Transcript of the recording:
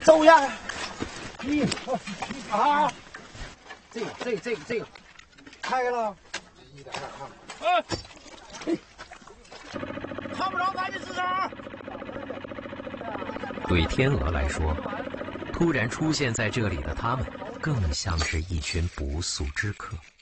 走呀！你啊，这个，开开了，一点点看。看不着，赶紧吱声。 对天鹅来说，突然出现在这里的他们，更像是一群不速之客。